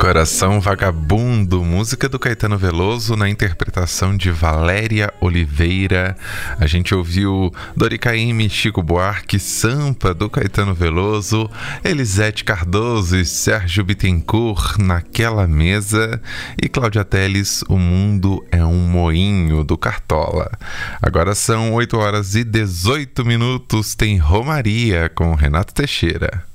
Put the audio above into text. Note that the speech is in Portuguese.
Coração Vagabundo, música do Caetano Veloso na interpretação de Valéria Oliveira. A gente ouviu Dori Caymmi, Chico Buarque, Sampa do Caetano Veloso, Elisete Cardoso e Sérgio Bittencourt, Naquela Mesa, e Cláudia Telles, O Mundo é um Moinho, do Cartola. Agora são 8 horas e 18 minutos, tem Romaria com Renato Teixeira.